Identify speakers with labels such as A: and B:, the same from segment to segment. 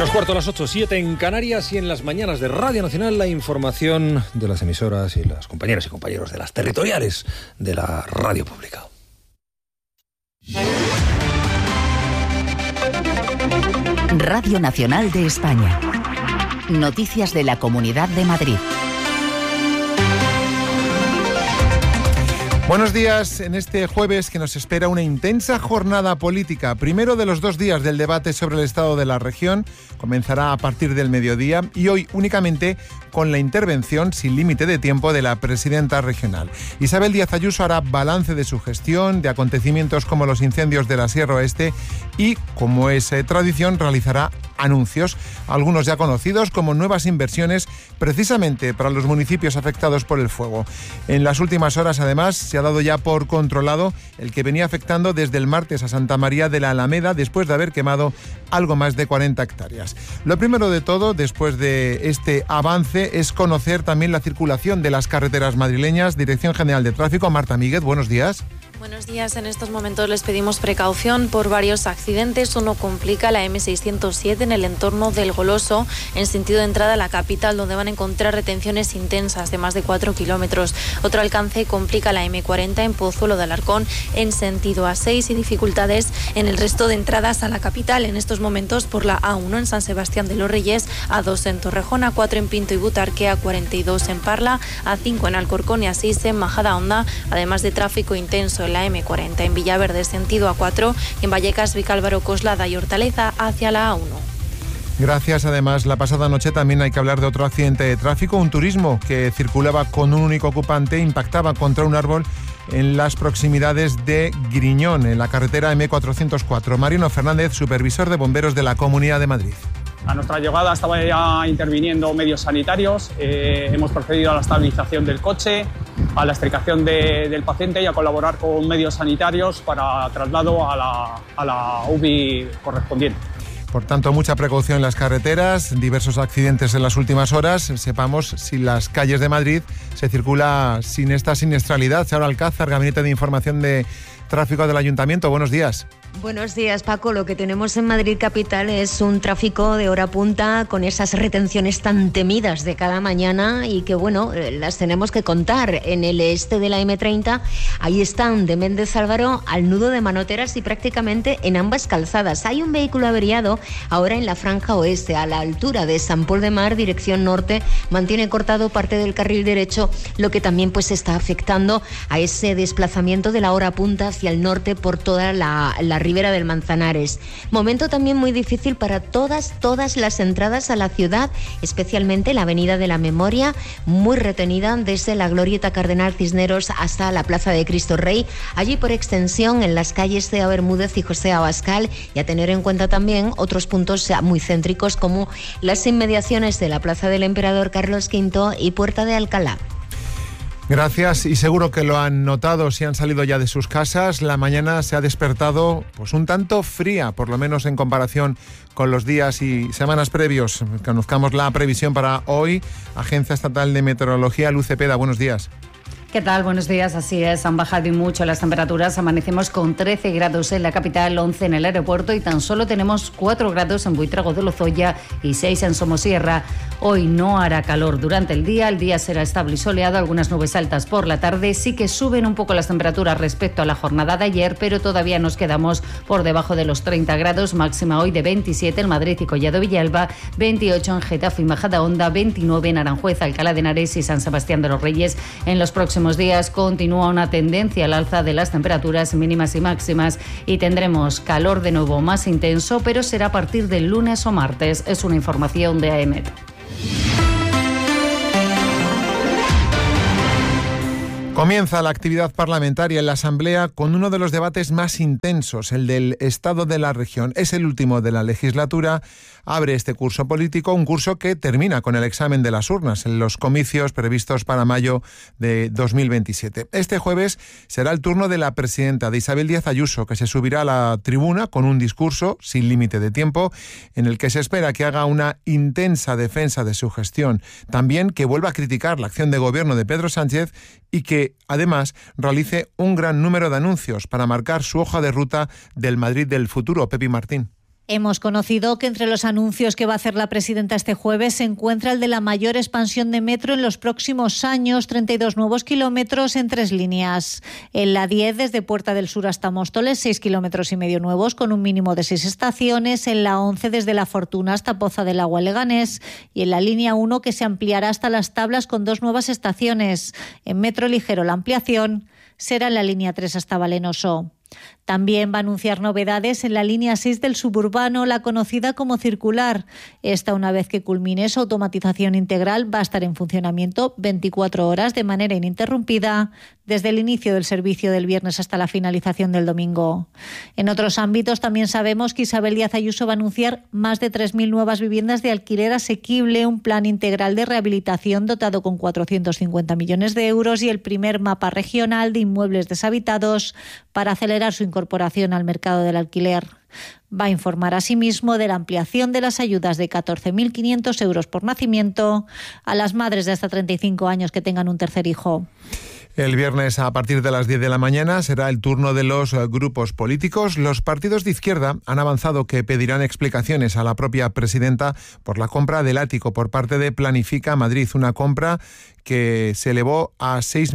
A: Menos cuarto a las 8:07 en Canarias, y en las mañanas de Radio Nacional la información de las emisoras y las compañeras y compañeros de las territoriales de la radio pública.
B: Radio Nacional de España. Noticias de la Comunidad de Madrid.
C: Buenos días. En este jueves que nos espera una intensa jornada política. Primero de los 2 días del debate sobre el estado de la región. Comenzará a partir del mediodía y hoy únicamente con la intervención sin límite de tiempo de la presidenta regional. Isabel Díaz Ayuso hará balance de su gestión, de acontecimientos como los incendios de la Sierra Oeste y, como es tradición, realizará anuncios, algunos ya conocidos, como nuevas inversiones precisamente para los municipios afectados por el fuego. En las últimas horas, además, se ha dado ya por controlado el que venía afectando desde el martes a Santa María de la Alameda, después de haber quemado algo más de 40 hectáreas. Lo primero de todo, después de este avance, es conocer también la circulación de las carreteras madrileñas. Dirección General de Tráfico, Marta Míguez, buenos días.
D: Buenos días. En estos momentos les pedimos precaución por varios accidentes. Uno complica la M607 en el entorno del Goloso, en sentido de entrada a la capital, donde van a encontrar retenciones intensas de más de 4 kilómetros. Otro alcance complica la M40 en Pozuelo de Alarcón, en sentido A6, y dificultades en el resto de entradas a la capital. En estos momentos por la A1 en San Sebastián de los Reyes, A2 en Torrejón, A4 en Pinto y Butarque, A42 en Parla, A5 en Alcorcón y A6 en Majadahonda, además de tráfico intenso en la M40 en Villaverde, sentido A4, y en Vallecas, Vicálvaro, Coslada y Hortaleza hacia la A1.
C: Gracias. Además, la pasada noche también hay que hablar de otro accidente de tráfico, un turismo que circulaba con un único ocupante, impactaba contra un árbol en las proximidades de Griñón, en la carretera M404. Mariano Fernández, supervisor de bomberos de la Comunidad de Madrid.
E: A nuestra llegada estaban ya interviniendo medios sanitarios, hemos procedido a la estabilización del coche, a la extricación del paciente y a colaborar con medios sanitarios para traslado a la UBI correspondiente.
C: Por tanto, mucha precaución en las carreteras, diversos accidentes en las últimas horas. Sepamos si las calles de Madrid se circula sin esta siniestralidad. Sara Alcázar, Gabinete de Información de Tráfico del Ayuntamiento. Buenos días.
F: Buenos días, Paco. Lo que tenemos en Madrid capital es un tráfico de hora punta con esas retenciones tan temidas de cada mañana y que, bueno, las tenemos que contar. En el este de la M30, ahí están de Méndez Álvaro al nudo de Manoteras y prácticamente en ambas calzadas. Hay un vehículo averiado ahora en la franja oeste, a la altura de Sant Pol de Mar, dirección norte. Mantiene cortado parte del carril derecho, lo que también pues está afectando a ese desplazamiento de la hora punta hacia el norte por toda la Ribera del Manzanares. Momento también muy difícil para todas las entradas a la ciudad, especialmente la Avenida de la Memoria, muy retenida desde la Glorieta Cardenal Cisneros hasta la Plaza de Cristo Rey. Allí por extensión en las calles Cea Bermúdez y José Abascal, y a tener en cuenta también otros puntos muy céntricos como las inmediaciones de la Plaza del Emperador Carlos V y Puerta de Alcalá.
C: Gracias, y seguro que lo han notado si han salido ya de sus casas. La mañana se ha despertado pues un tanto fría, por lo menos en comparación con los días y semanas previos. Conozcamos la previsión para hoy. Agencia Estatal de Meteorología, Luz Cepeda, buenos días.
G: ¿Qué tal? Buenos días. Así es, han bajado y mucho las temperaturas. Amanecemos con 13 grados en la capital, 11 en el aeropuerto y tan solo tenemos 4 grados en Buitrago de Lozoya y 6 en Somosierra. Hoy no hará calor durante el día será estable y soleado, algunas nubes altas por la tarde. Sí que suben un poco las temperaturas respecto a la jornada de ayer, pero todavía nos quedamos por debajo de los 30 grados, máxima hoy de 27 en Madrid y Collado Villalba, 28 en Getafe y Majadahonda, 29 en Aranjuez, Alcalá de Henares y San Sebastián de los Reyes. En los próximos días continúa una tendencia al alza de las temperaturas mínimas y máximas y tendremos calor de nuevo más intenso, pero será a partir del lunes o martes. Es una información de AEMET.
C: Comienza la actividad parlamentaria en la Asamblea con uno de los debates más intensos, el del Estado de la región. Es el último de la legislatura. Abre este curso político, un curso que termina con el examen de las urnas en los comicios previstos para mayo de 2027. Este jueves será el turno de la presidenta, de Isabel Díaz Ayuso, que se subirá a la tribuna con un discurso sin límite de tiempo en el que se espera que haga una intensa defensa de su gestión. También que vuelva a criticar la acción de gobierno de Pedro Sánchez y que, además, realice un gran número de anuncios para marcar su hoja de ruta del Madrid del futuro. Pepi Martín.
H: Hemos conocido que entre los anuncios que va a hacer la presidenta este jueves se encuentra el de la mayor expansión de metro en los próximos años, 32 nuevos kilómetros en 3 líneas. En la 10, desde Puerta del Sur hasta Móstoles, 6,5 kilómetros nuevos, con un mínimo de 6 estaciones. En la 11, desde La Fortuna hasta Poza del Agua, Leganés. Y en la línea 1, que se ampliará hasta Las Tablas con 2 nuevas estaciones. En metro ligero, la ampliación será en la línea 3 hasta Valenoso. También va a anunciar novedades en la línea 6 del suburbano, la conocida como circular. Esta, una vez que culmine su automatización integral, va a estar en funcionamiento 24 horas de manera ininterrumpida, desde el inicio del servicio del viernes hasta la finalización del domingo. En otros ámbitos también sabemos que Isabel Díaz Ayuso va a anunciar más de 3.000 nuevas viviendas de alquiler asequible, un plan integral de rehabilitación dotado con 450 millones de euros y el primer mapa regional de inmuebles deshabitados para acelerar su incorporación al mercado del alquiler. Va a informar asimismo de la ampliación de las ayudas de 14.500 euros por nacimiento a las madres de hasta 35 años que tengan un tercer hijo.
C: El viernes, a partir de las 10 de la mañana, será el turno de los grupos políticos. Los partidos de izquierda han avanzado que pedirán explicaciones a la propia presidenta por la compra del ático por parte de Planifica Madrid, una compra que se elevó a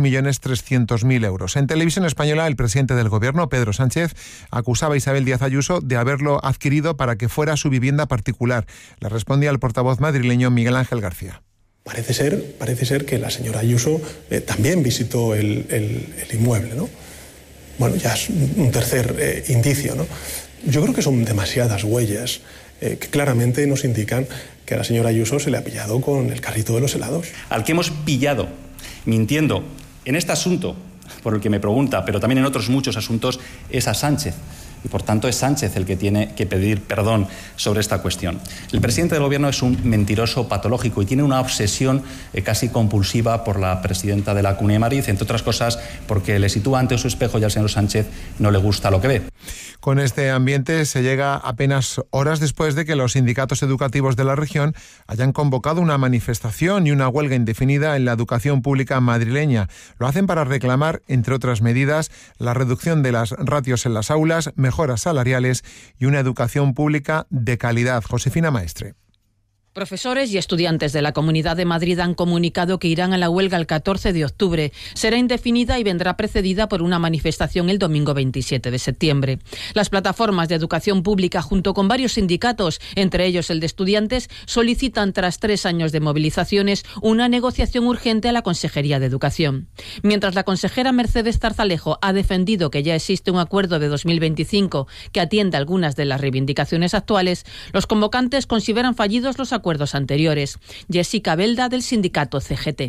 C: 6.300.000 euros. En Televisión Española, el presidente del Gobierno, Pedro Sánchez, acusaba a Isabel Díaz Ayuso de haberlo adquirido para que fuera su vivienda particular. Le respondía el portavoz madrileño Miguel Ángel García.
I: Parece ser que la señora Ayuso también visitó el inmueble, ¿no? Bueno, ya es un tercer indicio, ¿no? Yo creo que son demasiadas huellas que claramente nos indican que a la señora Ayuso se le ha pillado con el carrito de los helados.
J: Al que hemos pillado mintiendo en este asunto, por el que me pregunta, pero también en otros muchos asuntos, es a Sánchez. Y por tanto es Sánchez el que tiene que pedir perdón sobre esta cuestión. El presidente del Gobierno es un mentiroso patológico y tiene una obsesión casi compulsiva por la presidenta de la Comunidad de Madrid, entre otras cosas porque le sitúa ante su espejo y al señor Sánchez no le gusta lo que ve.
C: Con este ambiente se llega apenas horas después de que los sindicatos educativos de la región hayan convocado una manifestación y una huelga indefinida en la educación pública madrileña. Lo hacen para reclamar, entre otras medidas, la reducción de las ratios en las aulas, mejoras salariales y una educación pública de calidad. Josefina Maestre.
K: Profesores y estudiantes de la Comunidad de Madrid han comunicado que irán a la huelga el 14 de octubre. Será indefinida y vendrá precedida por una manifestación el domingo 27 de septiembre. Las plataformas de educación pública, junto con varios sindicatos, entre ellos el de estudiantes, solicitan, tras 3 años de movilizaciones, una negociación urgente a la Consejería de Educación. Mientras la consejera Mercedes Zarzalejo ha defendido que ya existe un acuerdo de 2025 que atiende algunas de las reivindicaciones actuales, los convocantes consideran fallidos los acuerdos anteriores. Jessica Belda, del sindicato CGT.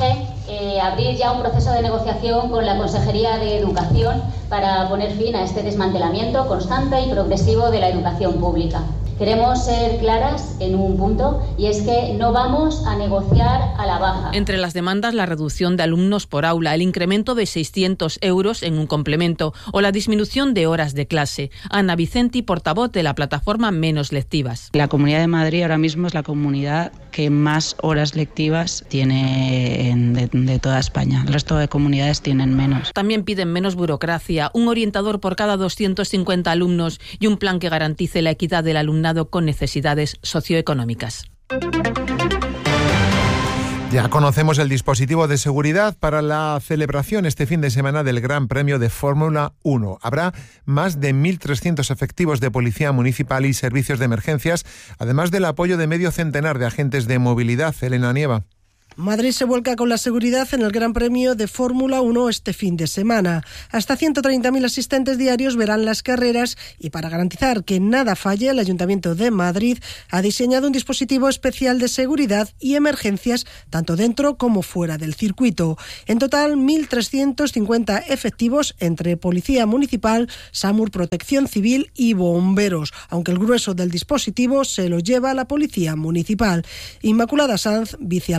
L: Urge abrir ya un proceso de negociación con la Consejería de Educación para poner fin a este desmantelamiento constante y progresivo de la educación pública. Queremos ser claras en un punto, y es que no vamos a negociar a la baja.
K: Entre las demandas, la reducción de alumnos por aula, el incremento de 600 euros en un complemento o la disminución de horas de clase. Ana Vicenti, portavoz de la plataforma Menos Lectivas.
M: La Comunidad de Madrid ahora mismo es la comunidad que más horas lectivas tiene de toda España. El resto de comunidades tienen menos.
K: También piden menos burocracia, un orientador por cada 250 alumnos y un plan que garantice la equidad del alumnado con necesidades socioeconómicas.
C: Ya conocemos el dispositivo de seguridad para la celebración este fin de semana del Gran Premio de Fórmula 1. Habrá más de 1.300 efectivos de policía municipal y servicios de emergencias, además del apoyo de medio centenar de agentes de movilidad. Elena Nieva.
N: Madrid se vuelca con la seguridad en el Gran Premio de Fórmula 1 este fin de semana. Hasta 130.000 asistentes diarios verán las carreras y para garantizar que nada falle, el Ayuntamiento de Madrid ha diseñado un dispositivo especial de seguridad y emergencias tanto dentro como fuera del circuito. En total, 1.350 efectivos entre Policía Municipal, SAMUR, Protección Civil y bomberos, aunque el grueso del dispositivo se lo lleva la Policía Municipal. Inmaculada Sanz, vicealcaldesa.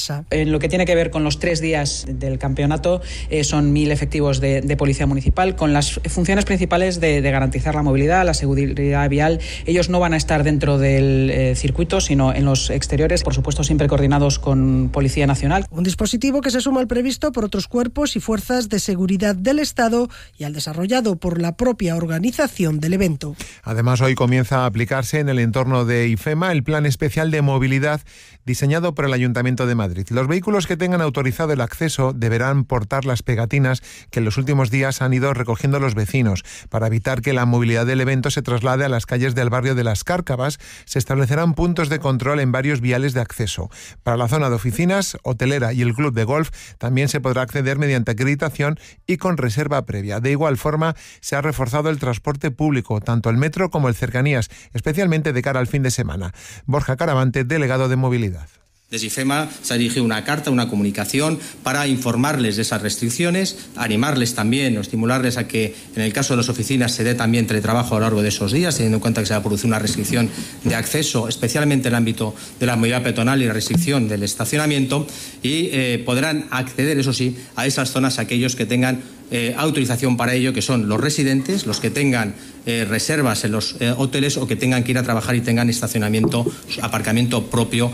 N: Manresa.
O: En lo que tiene que ver con los 3 días del campeonato, son 1.000 efectivos de Policía Municipal, con las funciones principales de garantizar la movilidad, la seguridad vial. Ellos no van a estar dentro del circuito, sino en los exteriores, por supuesto siempre coordinados con Policía Nacional.
N: Un dispositivo que se suma al previsto por otros cuerpos y fuerzas de seguridad del Estado y al desarrollado por la propia organización del evento.
C: Además, hoy comienza a aplicarse en el entorno de IFEMA el Plan Especial de Movilidad diseñado por el Ayuntamiento de Madrid. Los vehículos que tengan autorizado el acceso deberán portar las pegatinas que en los últimos días han ido recogiendo los vecinos. Para evitar que la movilidad del evento se traslade a las calles del barrio de Las Cárcavas, se establecerán puntos de control en varios viales de acceso. Para la zona de oficinas, hotelera y el club de golf también se podrá acceder mediante acreditación y con reserva previa. De igual forma, se ha reforzado el transporte público, tanto el metro como el cercanías, especialmente de cara al fin de semana. Borja Caravante, delegado de Movilidad.
P: Desde IFEMA se ha dirigido una carta, una comunicación para informarles de esas restricciones, animarles también o estimularles a que en el caso de las oficinas se dé también teletrabajo a lo largo de esos días, teniendo en cuenta que se va a producir una restricción de acceso, especialmente en el ámbito de la movilidad peatonal y la restricción del estacionamiento, y podrán acceder, eso sí, a esas zonas aquellos que tengan autorización para ello, que son los residentes, los que tengan reservas en los hoteles o que tengan que ir a trabajar y tengan estacionamiento, aparcamiento propio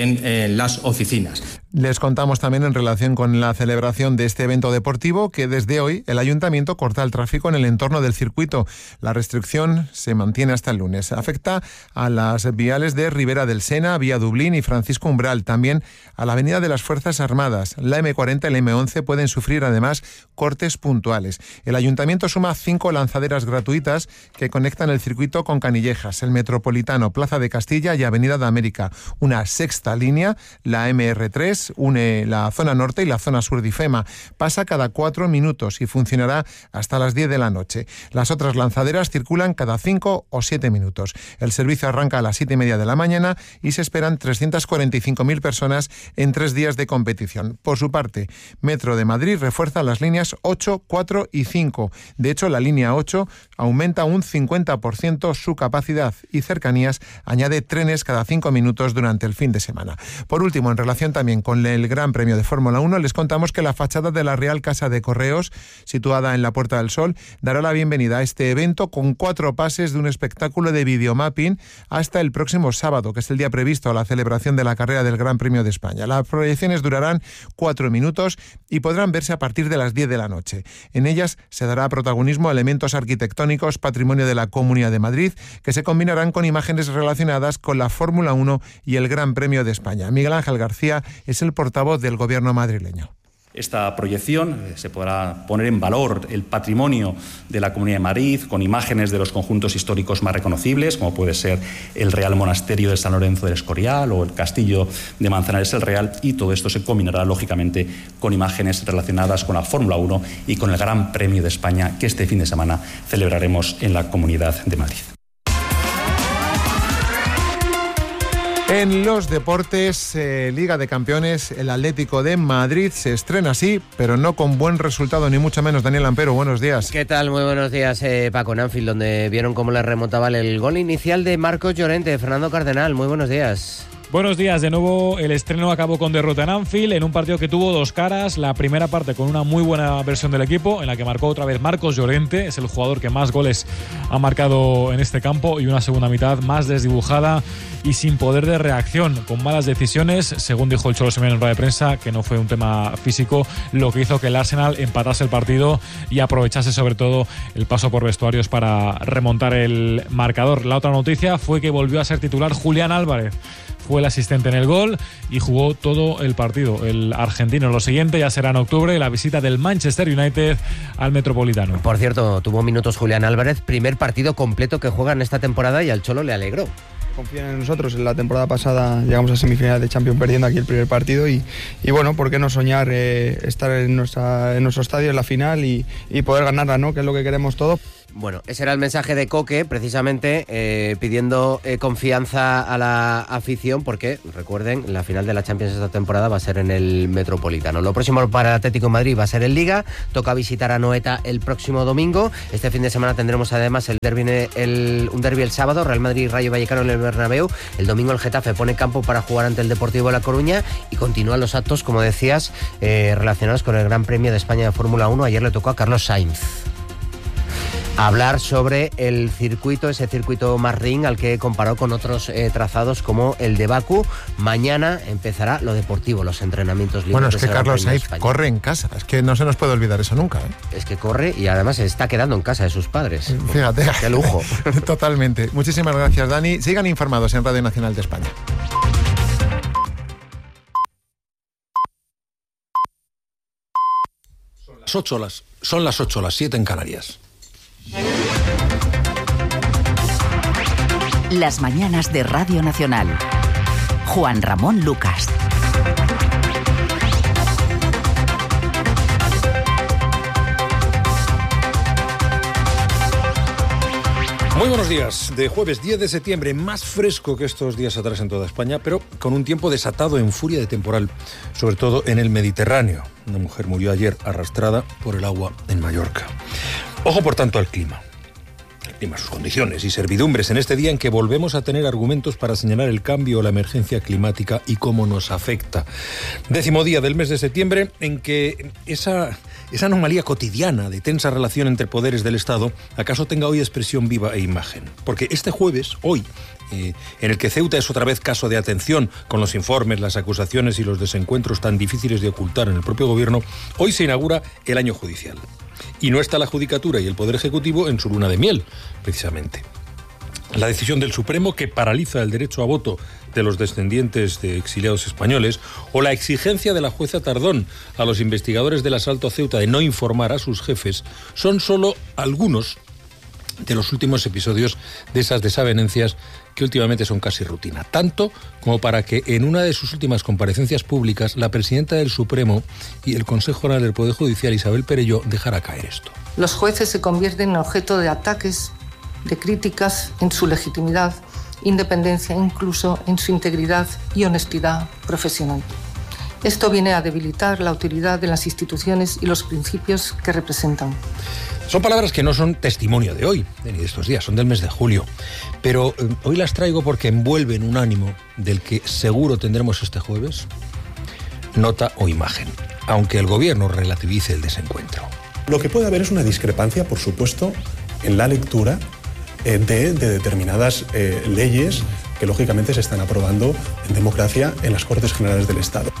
P: en las oficinas.
C: Les contamos también en relación con la celebración de este evento deportivo que desde hoy el Ayuntamiento corta el tráfico en el entorno del circuito. La restricción se mantiene hasta el lunes. Afecta a las viales de Ribera del Sena, Vía Dublín y Francisco Umbral, también a la Avenida de las Fuerzas Armadas. La M40 y la M11 pueden sufrir además cortes puntuales. El Ayuntamiento suma 5 lanzaderas gratuitas que conectan el circuito con Canillejas, el Metropolitano, Plaza de Castilla y Avenida de América. Una sexta línea, la MR3, une la zona norte y la zona sur de IFEMA. Pasa cada 4 minutos y funcionará hasta las 10 de la noche. Las otras lanzaderas circulan cada 5 o 7 minutos. El servicio arranca a las 7:30 de la mañana y se esperan 345.000 personas en 3 días de competición. Por su parte, Metro de Madrid refuerza las líneas 8, 4 y 5. De hecho, la línea 8 aumenta un 50% su capacidad y Cercanías añade trenes cada 5 minutos durante el fin de semana. Por último, en relación también con el Gran Premio de Fórmula 1, les contamos que la fachada de la Real Casa de Correos, situada en la Puerta del Sol, dará la bienvenida a este evento con 4 pases de un espectáculo de videomapping hasta el próximo sábado, que es el día previsto a la celebración de la carrera del Gran Premio de España. Las proyecciones durarán 4 minutos y podrán verse a partir de las 10 de la noche. En ellas se dará protagonismo a elementos arquitectónicos patrimonio de la Comunidad de Madrid que se combinarán con imágenes relacionadas con la Fórmula 1 y el Gran Premio de España. Miguel Ángel García es el portavoz del Gobierno madrileño.
J: Esta proyección se podrá poner en valor el patrimonio de la Comunidad de Madrid con imágenes de los conjuntos históricos más reconocibles, como puede ser el Real Monasterio de San Lorenzo del Escorial o el Castillo de Manzanares el Real, y todo esto se combinará lógicamente con imágenes relacionadas con la Fórmula 1 y con el Gran Premio de España que este fin de semana celebraremos en la Comunidad de Madrid.
C: En los deportes, Liga de Campeones, el Atlético de Madrid se estrena así, pero no con buen resultado, ni mucho menos. Daniel Ampero, buenos días.
Q: ¿Qué tal? Muy buenos días, Paco, en Anfield, donde vieron cómo les remontaba el gol inicial de Marcos Llorente. Fernando Cardenal, muy buenos días.
R: Buenos días, de nuevo el estreno acabó con derrota en Anfield, en un partido que tuvo 2 caras. La primera parte con una muy buena versión del equipo, en la que marcó otra vez Marcos Llorente, es el jugador que más goles ha marcado en este campo, y una segunda mitad más desdibujada y sin poder de reacción, con malas decisiones, según dijo el Cholo Simeone en rueda de prensa, que no fue un tema físico lo que hizo que el Arsenal empatase el partido y aprovechase sobre todo el paso por vestuarios para remontar el marcador. La otra noticia fue que volvió a ser titular Julián Álvarez. Fue el asistente en el gol y jugó todo el partido. El argentino. Lo siguiente ya será en octubre, la visita del Manchester United al Metropolitano.
Q: Por cierto, tuvo minutos Julián Álvarez, primer partido completo que juega en esta temporada y al Cholo le alegró.
S: Confían en nosotros. En la temporada pasada llegamos a semifinales de Champions perdiendo aquí el primer partido y bueno, ¿por qué no soñar estar en nuestro estadio en la final y poder ganarla, ¿no? Que es lo que queremos todos.
Q: Bueno, ese era el mensaje de Coque, precisamente pidiendo confianza a la afición, porque, recuerden, la final de la Champions esta temporada va a ser en el Metropolitano. Lo próximo para el Atlético de Madrid va a ser en Liga, toca visitar a Noeta el próximo domingo. Este fin de semana tendremos además un derbi el sábado, Real Madrid-Rayo Vallecano en el Bernabéu. El domingo el Getafe pone campo para jugar ante el Deportivo de La Coruña y continúan los actos, como decías, relacionados con el Gran Premio de España de Fórmula 1. Ayer le tocó a Carlos Sainz hablar sobre el circuito, ese circuito Marrín al que comparó con otros trazados como el de Bakú. Mañana empezará lo deportivo, los entrenamientos libres.
C: Bueno, es que Carlos Sainz corre en casa, es que no se nos puede olvidar eso nunca, ¿eh?
Q: Es que corre y además se está quedando en casa de sus padres.
C: Fíjate.
Q: ¡Qué lujo!
C: Totalmente. Muchísimas gracias, Dani. Sigan informados en Radio Nacional de España.
A: Son las 8, las 7 en Canarias.
B: Las mañanas de Radio Nacional. Juan Ramón Lucas.
A: Muy buenos días. De jueves 10 de septiembre, más fresco que estos días atrás en toda España, pero con un tiempo desatado en furia de temporal, sobre todo en el Mediterráneo. Una mujer murió ayer arrastrada por el agua en Mallorca. Ojo, por tanto, al clima. El clima, sus condiciones y servidumbres en este día en que volvemos a tener argumentos para señalar el cambio o la emergencia climática y cómo nos afecta. 10º día del mes de septiembre en que esa anomalía cotidiana de tensa relación entre poderes del Estado acaso tenga hoy expresión viva e imagen. Porque este jueves, hoy, en el que Ceuta es otra vez caso de atención con los informes, las acusaciones y los desencuentros tan difíciles de ocultar en el propio gobierno, hoy se inaugura el año judicial. Y no está la Judicatura y el Poder Ejecutivo en su luna de miel, precisamente. La decisión del Supremo que paraliza el derecho a voto de los descendientes de exiliados españoles o la exigencia de la jueza Tardón a los investigadores del asalto a Ceuta de no informar a sus jefes son solo algunos de los últimos episodios de esas desavenencias que últimamente son casi rutina. Tanto como para que en una de sus últimas comparecencias públicas la presidenta del Supremo y el Consejo General del Poder Judicial, Isabel Perelló, dejara caer esto.
T: Los jueces se convierten en objeto de ataques, de críticas en su legitimidad, independencia, incluso en su integridad y honestidad profesional. Esto viene a debilitar la autoridad de las instituciones y los principios que representan.
A: Son palabras que no son testimonio de hoy, ni de estos días, son del mes de julio. Pero hoy las traigo porque envuelven un ánimo del que seguro tendremos este jueves, nota o imagen, aunque el gobierno relativice el desencuentro.
I: Lo que puede haber es una discrepancia, por supuesto, en la lectura de determinadas leyes que lógicamente se están aprobando en democracia en las Cortes Generales del Estado.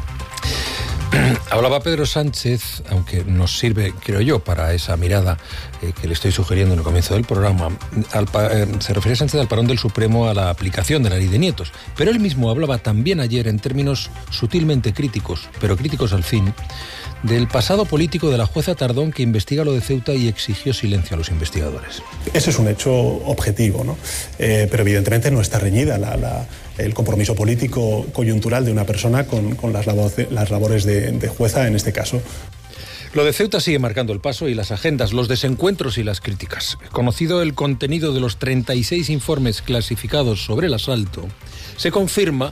A: Hablaba Pedro Sánchez, aunque nos sirve, creo yo, para esa mirada que le estoy sugiriendo en el comienzo del programa. Se refería Sánchez al parón del Supremo a la aplicación de la ley de nietos. Pero él mismo hablaba también ayer en términos sutilmente críticos, pero críticos al fin, del pasado político de la jueza Tardón que investiga lo de Ceuta y exigió silencio a los investigadores.
I: Ese es un hecho objetivo, ¿no? Pero evidentemente no está reñida el compromiso político coyuntural de una persona con las labores de jueza en este caso.
A: Lo de Ceuta sigue marcando el paso y las agendas, los desencuentros y las críticas. Conocido el contenido de los 36 informes clasificados sobre el asalto, se confirma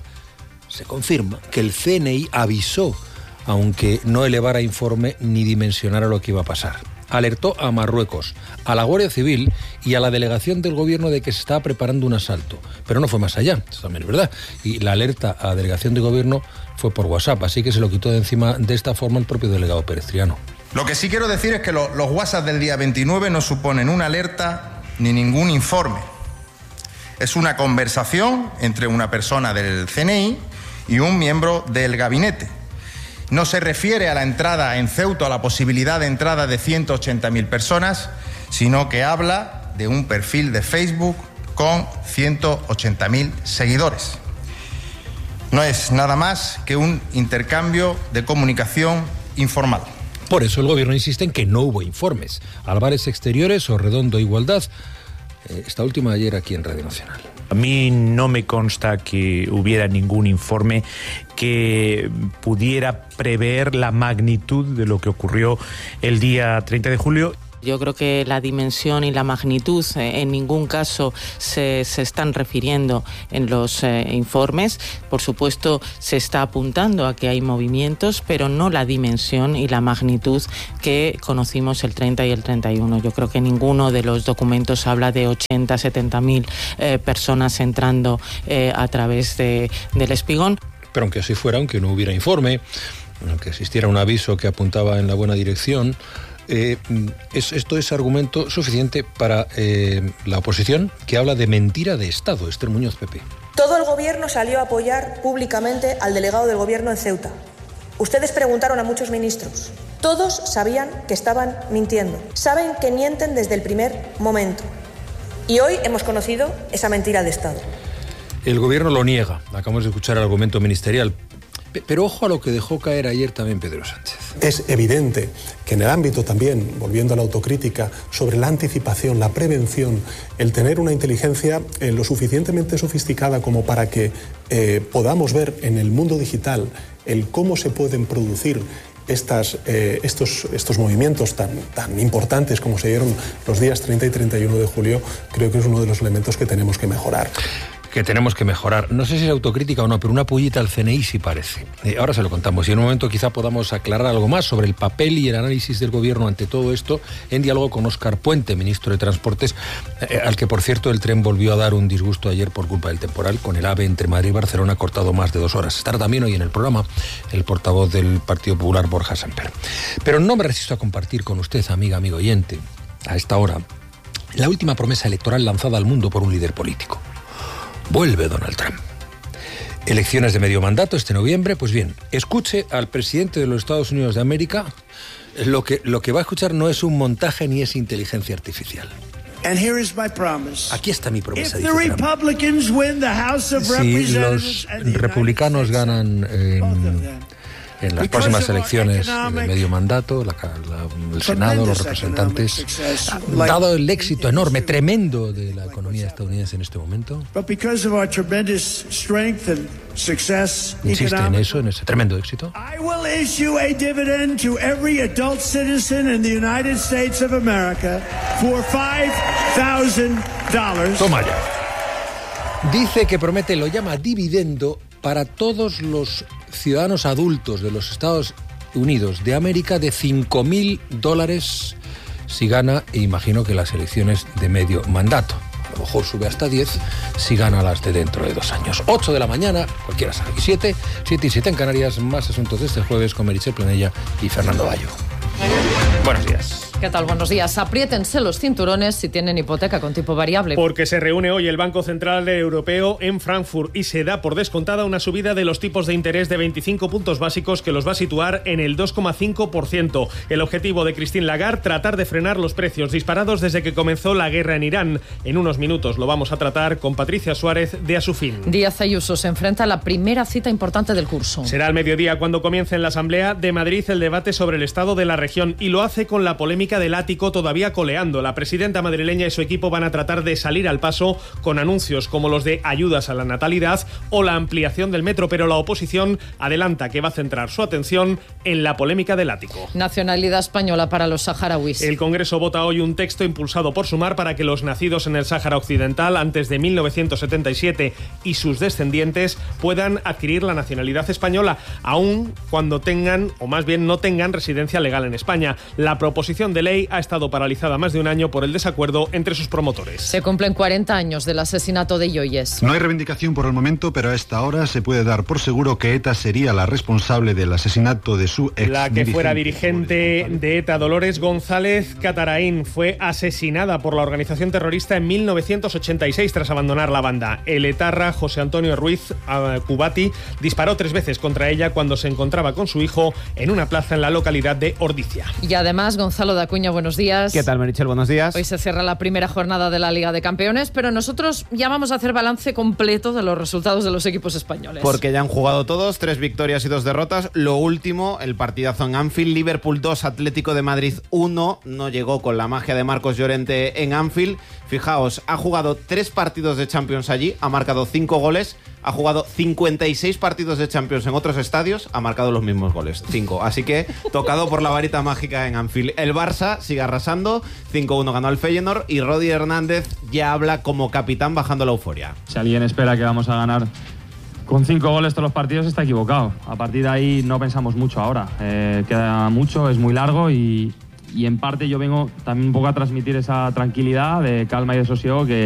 A: que el CNI avisó, aunque no elevara informe ni dimensionara lo que iba a pasar. Alertó a Marruecos, a la Guardia Civil y a la delegación del gobierno de que se estaba preparando un asalto. Pero no fue más allá, eso también es verdad. Y la alerta a la delegación de gobierno fue por WhatsApp, así que se lo quitó de encima de esta forma el propio delegado perestriano.
U: Lo que sí quiero decir es que los WhatsApp del día 29 no suponen una alerta ni ningún informe. Es una conversación entre una persona del CNI y un miembro del gabinete. No se refiere a la entrada en Ceuta, a la posibilidad de entrada de 180.000 personas, sino que habla de un perfil de Facebook con 180.000 seguidores. No es nada más que un intercambio de comunicación informal.
A: Por eso el gobierno insiste en que no hubo informes. Álvarez Exteriores o Redondo Igualdad, esta última ayer aquí en Radio Nacional.
V: A mí no me consta que hubiera ningún informe que pudiera prever la magnitud de lo que ocurrió el día 30 de julio.
D: Yo creo que la dimensión y la magnitud en ningún caso se están refiriendo en los informes. Por supuesto, se está apuntando a que hay movimientos, pero no la dimensión y la magnitud que conocimos el 30 y el 31. Yo creo que ninguno de los documentos habla de 80, 70.000 personas entrando a través del Espigón.
A: Pero aunque así fuera, aunque no hubiera informe, aunque existiera un aviso que apuntaba en la buena dirección, esto es argumento suficiente para la oposición, que habla de mentira de Estado. Esther Muñoz, PP.
E: Todo el gobierno salió a apoyar públicamente al delegado del gobierno en Ceuta. Ustedes preguntaron a muchos ministros. Todos sabían que estaban mintiendo. Saben que mienten desde el primer momento. Y hoy hemos conocido esa mentira de Estado.
A: El gobierno lo niega. Acabamos de escuchar el argumento ministerial. Pero ojo a lo que dejó caer ayer también Pedro Sánchez.
I: Es evidente que en el ámbito también, volviendo a la autocrítica, sobre la anticipación, la prevención, el tener una inteligencia lo suficientemente sofisticada como para que podamos ver en el mundo digital el cómo se pueden producir estos movimientos tan importantes como se dieron los días 30 y 31 de julio, creo que es uno de los elementos que tenemos que mejorar.
A: No sé si es autocrítica o no, pero una pullita al CNI sí parece. Ahora se lo contamos y en un momento quizá podamos aclarar algo más sobre el papel y el análisis del gobierno ante todo esto, en diálogo con Óscar Puente, ministro de Transportes, al que por cierto el tren volvió a dar un disgusto ayer por culpa del temporal, con el AVE entre Madrid y Barcelona cortado más de 2 horas. Estará también hoy en el programa el portavoz del Partido Popular, Borja Semper. Pero no me resisto a compartir con usted, amigo oyente, a esta hora, la última promesa electoral lanzada al mundo por un líder político. Vuelve Donald Trump. Elecciones de medio mandato este noviembre. Pues bien, escuche al presidente de los Estados Unidos de América. Lo que va a escuchar no es un montaje ni es inteligencia artificial. Aquí está mi promesa, dice Trump. Si los republicanos ganan en las próximas elecciones de medio mandato, el Senado, los representantes, dado el éxito enorme, tremendo de la economía estadounidense en este momento, insiste en eso, en ese tremendo éxito, toma ya. Dice que promete, lo llama dividendo para todos los ciudadanos adultos de los Estados Unidos de América de $5.000 si gana, e imagino que las elecciones de medio mandato. A lo mejor sube hasta 10 si gana las de dentro de 2 años. 8 de la mañana, cualquiera sabe. 7 y 7 en Canarias. Más asuntos de este jueves con Meritxell Planella y Fernando Bayo. Buenos días.
W: ¿Qué tal? Buenos días. Apriétense los cinturones si tienen hipoteca con tipo variable.
X: Porque se reúne hoy el Banco Central Europeo en Frankfurt y se da por descontada una subida de los tipos de interés de 25 puntos básicos que los va a situar en el 2,5%. El objetivo de Christine Lagarde, tratar de frenar los precios disparados desde que comenzó la guerra en Irán. En unos minutos lo vamos a tratar con Patricia Suárez de Asufin.
W: Díaz Ayuso se enfrenta a la primera cita importante del curso.
X: Será al mediodía cuando comience en la Asamblea de Madrid el debate sobre el estado de la región y lo hace con la polémica del ático todavía coleando. La presidenta madrileña y su equipo van a tratar de salir al paso con anuncios como los de ayudas a la natalidad o la ampliación del metro, pero la oposición adelanta que va a centrar su atención en la polémica del ático.
W: Nacionalidad española para los saharauis.
X: El Congreso vota hoy un texto impulsado por Sumar para que los nacidos en el Sáhara Occidental antes de 1977 y sus descendientes puedan adquirir la nacionalidad española, aun cuando tengan, o más bien no tengan, residencia legal en España. La proposición de ley ha estado paralizada más de un año por el desacuerdo entre sus promotores.
W: Se cumplen 40 años del asesinato de Yoyes.
Y: No hay reivindicación por el momento, pero a esta hora se puede dar por seguro que ETA sería la responsable del asesinato de su ex.
X: La que fuera dirigente de ETA, Dolores González Cataraín, fue asesinada por la organización terrorista en 1986 tras abandonar la banda. El etarra José Antonio Ruiz Cubati disparó 3 veces contra ella cuando se encontraba con su hijo en una plaza en la localidad de Ordizia.
W: Y además, Gonzalo Dacuña, buenos días.
Z: ¿Qué tal, Meritxell? Buenos días.
W: Hoy se cierra la primera jornada de la Liga de Campeones, pero nosotros ya vamos a hacer balance completo de los resultados de los equipos españoles.
Z: Porque ya han jugado todos, 3 victorias y 2 derrotas. Lo último, el partidazo en Anfield, Liverpool 2, Atlético de Madrid 1. No llegó con la magia de Marcos Llorente en Anfield. Fijaos, ha jugado 3 partidos de Champions allí, ha marcado 5 goles. Ha jugado 56 partidos de Champions en otros estadios, ha marcado los mismos goles, 5. Así que tocado por la varita mágica en Anfield. El Barça Barça sigue arrasando, 5-1 ganó al Feyenoord y Rodi Hernández ya habla como capitán bajando la euforia.
F: Si alguien espera que vamos a ganar con 5 goles todos los partidos, está equivocado. A partir de ahí no pensamos mucho ahora. Queda mucho, es muy largo y en parte yo vengo también un poco a transmitir esa tranquilidad de calma y de sosiego que